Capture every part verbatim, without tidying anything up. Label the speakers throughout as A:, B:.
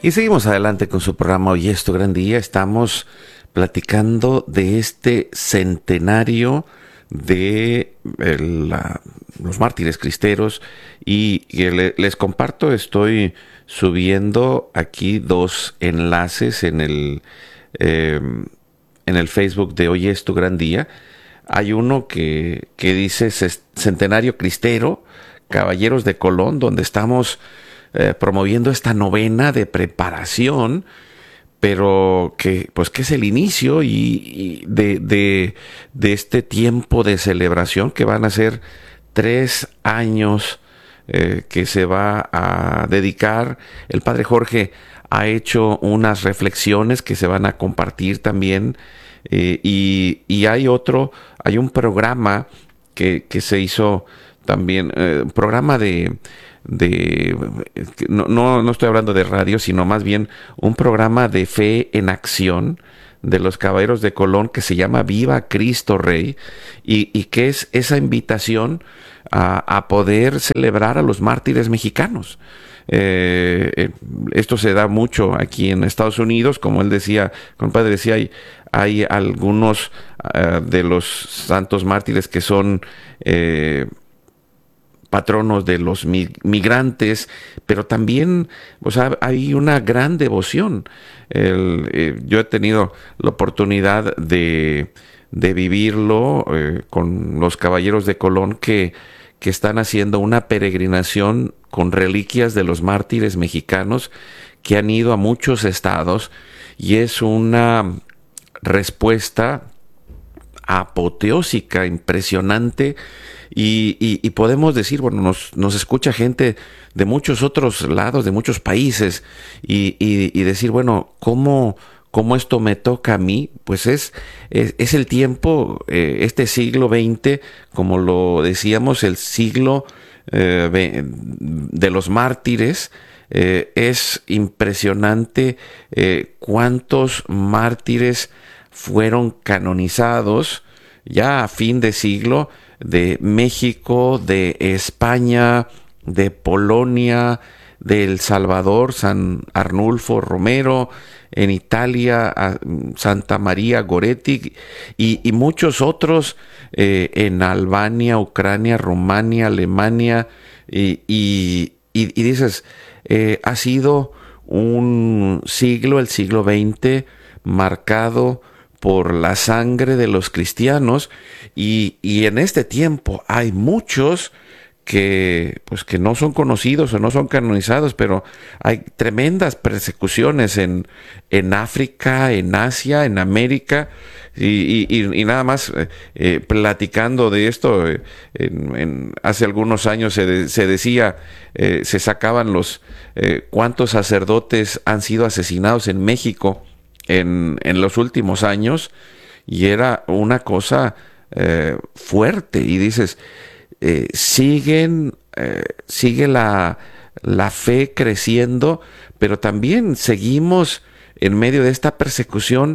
A: Y seguimos adelante con su programa Hoy es tu gran día. Estamos platicando de este centenario de el, la, los mártires cristeros y, y le, les comparto, estoy subiendo aquí dos enlaces en el, eh, en el Facebook de Hoy es tu gran día. Hay uno que, que dice Centenario Cristero, Caballeros de Colón, donde estamos Eh, promoviendo esta novena de preparación, pero que pues que es el inicio y, y de, de, de este tiempo de celebración que van a ser tres años eh, que se va a dedicar. El Padre Jorge ha hecho unas reflexiones que se van a compartir también eh, y, y hay otro, hay un programa que, que se hizo también, eh, un programa de de no, no, no estoy hablando de radio, sino más bien un programa de fe en acción de los Caballeros de Colón que se llama Viva Cristo Rey y, y que es esa invitación a, a poder celebrar a los mártires mexicanos. Eh, eh, esto se da mucho aquí en Estados Unidos, como él decía, compadre decía, hay, hay algunos uh, de los santos mártires que son eh, patronos de los migrantes, pero también, o sea, hay una gran devoción. El, eh, yo he tenido la oportunidad de, de vivirlo eh, con los Caballeros de Colón que, que están haciendo una peregrinación con reliquias de los mártires mexicanos que han ido a muchos estados y es una respuesta apoteósica, impresionante. Y, y, y podemos decir, bueno, nos, nos escucha gente de muchos otros lados, de muchos países, y, y, y decir, bueno, ¿cómo, cómo esto me toca a mí? Pues es, es, es el tiempo, eh, este siglo veinte, como lo decíamos, el siglo eh, de los mártires. Eh, es impresionante eh, cuántos mártires fueron canonizados ya a fin de siglo, de México, de España, de Polonia, de El Salvador, San Arnulfo Romero, en Italia, Santa María Goretti y, y muchos otros eh, en Albania, Ucrania, Rumania, Alemania, y, y, y, y dices, eh, ha sido un siglo, el siglo veinte, marcado por la sangre de los cristianos y, y en este tiempo hay muchos que pues que no son conocidos o no son canonizados, pero hay tremendas persecuciones en, en África, en Asia, en América y, y, y nada más eh, platicando de esto eh, en, en, hace algunos años se, de, se decía, eh, se sacaban los eh, cuántos sacerdotes han sido asesinados en México En, en los últimos años y era una cosa eh, fuerte y dices eh, siguen eh, sigue la, la fe creciendo, pero también seguimos en medio de esta persecución,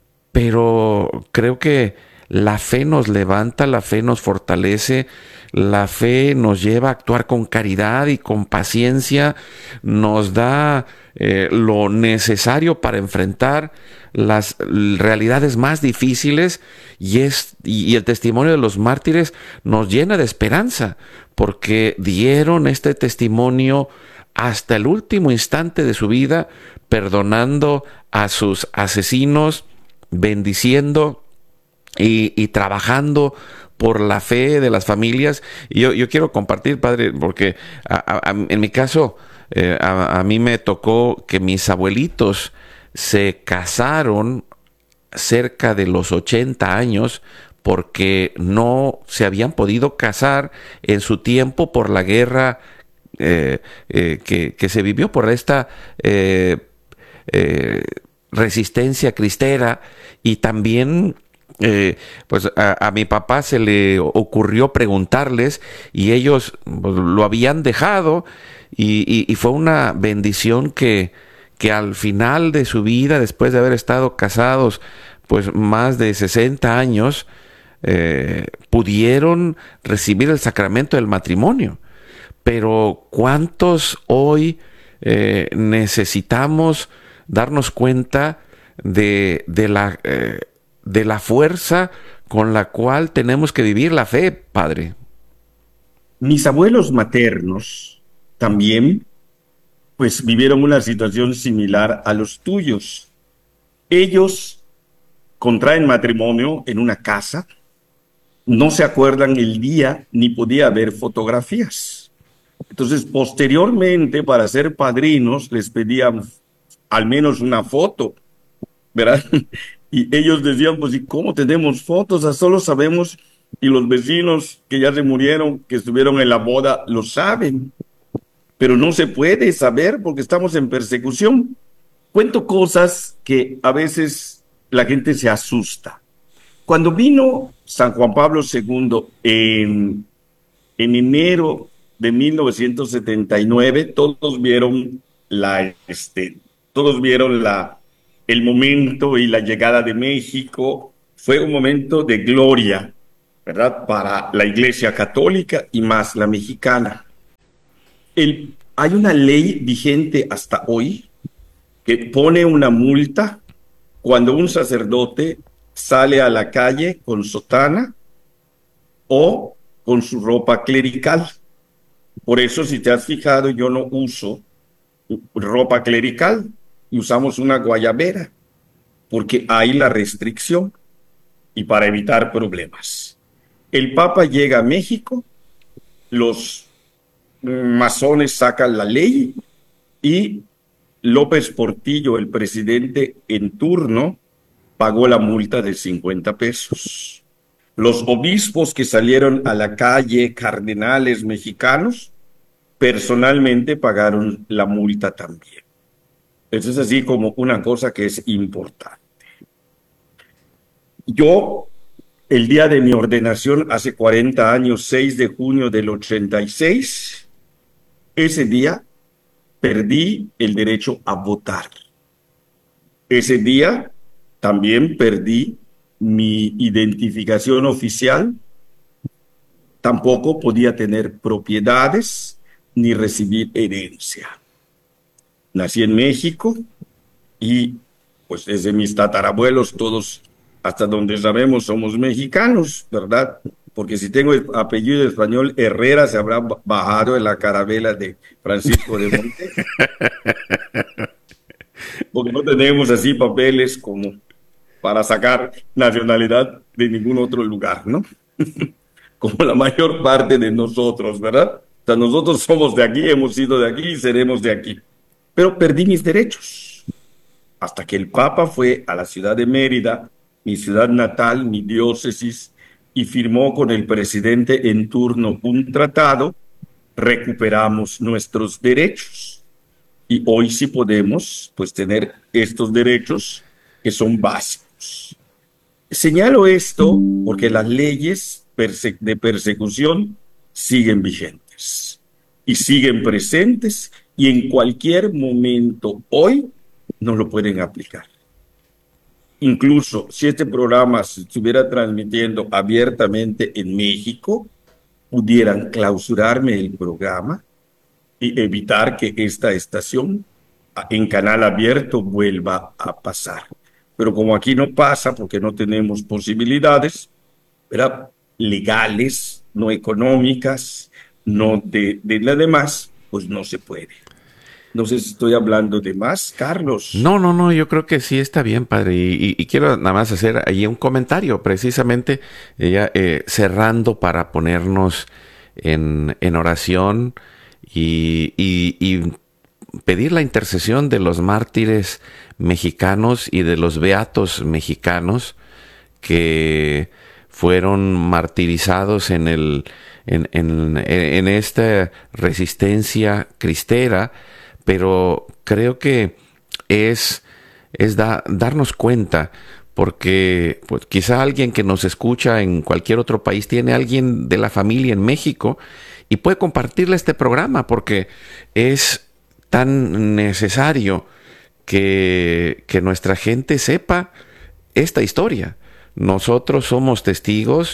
A: pero creo que la fe nos levanta, la fe nos fortalece, la fe nos lleva a actuar con caridad y con paciencia, nos da eh, lo necesario para enfrentar las realidades más difíciles y, es, y, y el testimonio de los mártires nos llena de esperanza porque dieron este testimonio hasta el último instante de su vida, perdonando a sus asesinos, bendiciendo Y, y trabajando por la fe de las familias. Y yo, yo quiero compartir, padre, porque a, a, en mi caso, eh, a, a mí me tocó que mis abuelitos se casaron cerca de los ochenta años porque no se habían podido casar en su tiempo por la guerra eh, eh, que, que se vivió, por esta eh, eh, resistencia cristera y también Eh, pues a, a mi papá se le ocurrió preguntarles y ellos pues, lo habían dejado y, y, y fue una bendición que, que al final de su vida, después de haber estado casados pues más de sesenta años, eh, pudieron recibir el sacramento del matrimonio. Pero ¿cuántos hoy eh, necesitamos darnos cuenta de, de, la, eh, de la fuerza con la cual tenemos que vivir la fe, Padre.
B: Mis abuelos maternos también, pues, vivieron una situación similar a los tuyos. Ellos contraen matrimonio en una casa, no se acuerdan el día ni podía haber fotografías. Entonces, posteriormente, para ser padrinos, les pedían al menos una foto, ¿verdad? Y ellos decían, pues, ¿y cómo tenemos fotos? O sea, solo sabemos, y los vecinos que ya se murieron, que estuvieron en la boda, lo saben, pero no se puede saber porque estamos en persecución. Cuento cosas que a veces la gente se asusta. Cuando vino San Juan Pablo segundo en, en enero de mil novecientos setenta y nueve, todos vieron la, este, todos vieron la, el momento y la llegada de México. Fue un momento de gloria, ¿verdad? Para la Iglesia Católica y más la mexicana. El, hay una ley vigente hasta hoy que pone una multa cuando un sacerdote sale a la calle con sotana o con su ropa clerical. Por eso, si te has fijado, yo no uso ropa clerical y usamos una guayabera, porque hay la restricción y para evitar problemas. El Papa llega a México, los masones sacan la ley y López Portillo, el presidente en turno, pagó la multa de cincuenta pesos. Los obispos que salieron a la calle, cardenales mexicanos, personalmente pagaron la multa también. Eso es así como una cosa que es importante. Yo, el día de mi ordenación, hace cuarenta años, seis de junio del ochenta y seis, ese día perdí el derecho a votar. Ese día también perdí mi identificación oficial. Tampoco podía tener propiedades ni recibir herencia. Nací en México y pues desde mis tatarabuelos todos, hasta donde sabemos, somos mexicanos, ¿verdad? Porque si tengo el apellido español, Herrera se habrá bajado en la carabela de Francisco de Monte. Porque no tenemos así papeles como para sacar nacionalidad de ningún otro lugar, ¿no? Como la mayor parte de nosotros, ¿verdad? O sea, nosotros somos de aquí, hemos sido de aquí y seremos de aquí. Pero perdí mis derechos. Hasta que el Papa fue a la ciudad de Mérida, mi ciudad natal, mi diócesis, y firmó con el presidente en turno un tratado, recuperamos nuestros derechos. Y hoy sí podemos, pues, tener estos derechos que son básicos. Señalo esto porque las leyes perse- de persecución siguen vigentes y siguen presentes y en cualquier momento hoy no lo pueden aplicar. Incluso si este programa se estuviera transmitiendo abiertamente en México, pudieran clausurarme el programa y evitar que esta estación en canal abierto vuelva a pasar. Pero como aquí no pasa porque no tenemos posibilidades, ¿verdad?, legales, no económicas, no de, de nada demás, pues no se puede. No sé si estoy hablando de más, Carlos.
A: No, no, no, yo creo que sí está bien, padre. Y, y- y quiero nada más hacer ahí un comentario, precisamente eh, ya eh, cerrando para ponernos en, en oración y, y- y pedir la intercesión de los mártires mexicanos y de los beatos mexicanos que fueron martirizados en el en, en, en esta resistencia cristera, pero creo que es, es da- darnos cuenta, porque pues, quizá alguien que nos escucha en cualquier otro país tiene alguien de la familia en México y puede compartirle este programa, porque es tan necesario que, que nuestra gente sepa esta historia. Nosotros somos testigos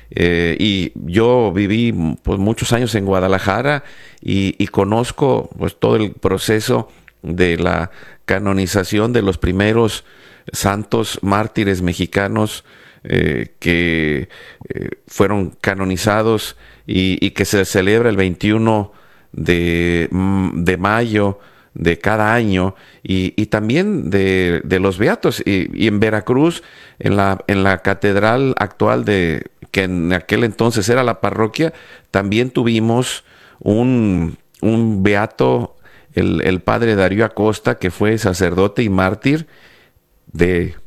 A: Eh, y yo viví pues, muchos años en Guadalajara y, y conozco pues, todo el proceso de la canonización de los primeros santos mártires mexicanos eh, que eh, fueron canonizados y, y que se celebra el veintiuno de, de mayo de cada año y, y también de, de los beatos y, y en Veracruz en la, en la catedral actual de que en aquel entonces era la parroquia, también tuvimos un, un beato, el, el padre Darío Acosta, que fue sacerdote y mártir de,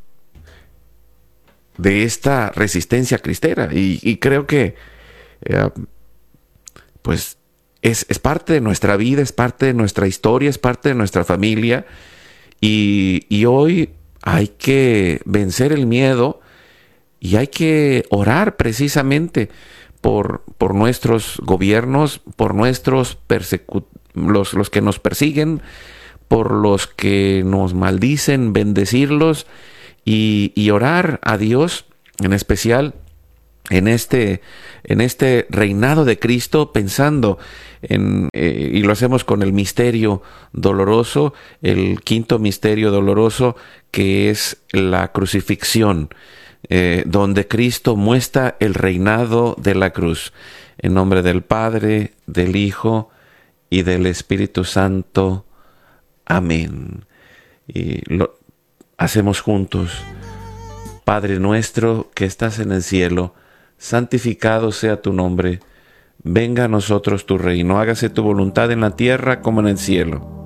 A: de esta resistencia cristera. Y, y creo que, eh, pues, es, es parte de nuestra vida, es parte de nuestra historia, es parte de nuestra familia. Y, y hoy hay que vencer el miedo y hay que orar precisamente por, por nuestros gobiernos, por nuestros persecu- los, los que nos persiguen, por los que nos maldicen, bendecirlos y, y orar a Dios, en especial en este, en este reinado de Cristo, pensando en, eh, y lo hacemos con el misterio doloroso, el quinto misterio doloroso, que es la crucifixión. Eh, donde Cristo muestra el reinado de la cruz. En nombre del Padre, del Hijo y del Espíritu Santo. Amén. Y lo hacemos juntos. Padre nuestro que estás en el cielo, santificado sea tu nombre. Venga a nosotros tu reino. Hágase tu voluntad en la tierra como en el cielo.